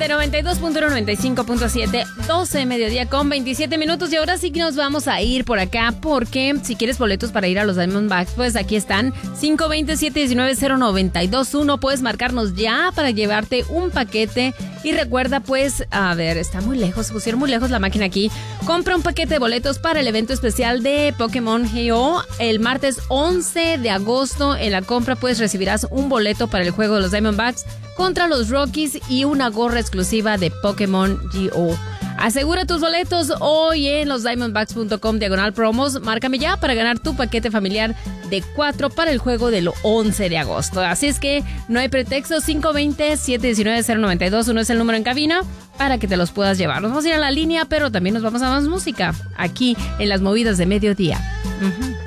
92.1, 95.7, 12 mediodía con 27 minutos. Y ahora sí que nos vamos a ir por acá, porque si quieres boletos para ir a los Diamondbacks, pues aquí están, 520-719-0921. Puedes marcarnos ya para llevarte un paquete. Y recuerda, pues, a ver, está muy lejos, se pusieron muy lejos la máquina aquí. Compra un paquete de boletos para el evento especial de Pokémon Go el martes 11 de agosto. En la compra, pues, recibirás un boleto para el juego de los Diamondbacks contra los Rockies y una gorra exclusiva de Pokémon Go. Asegura tus boletos hoy en losdiamondbacks.com/promos. Márcame ya para ganar tu paquete familiar de 4 para el juego del 11 de agosto. Así es que no hay pretexto. 520-719-0921 es el número en cabina para que te los puedas llevar. Nos vamos a ir a la línea, pero también nos vamos a más música aquí en las movidas de mediodía.